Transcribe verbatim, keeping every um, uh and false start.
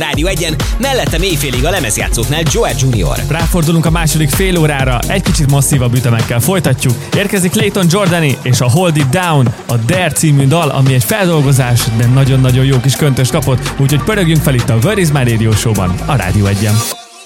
Rádió egyen, mellettem éjfélig a lemezjátszóknál Joe junior Ráfordulunk a második fél órára, egy kicsit masszívabb ütemekkel folytatjuk. Érkezik Clayton Jordani és a Hold It Down, a Dare című dal, ami egy feldolgozás, de nagyon-nagyon jó kis köntös kapott, úgyhogy pörögjünk fel itt a Where Is My Radio Show-ban, a Rádió egyen.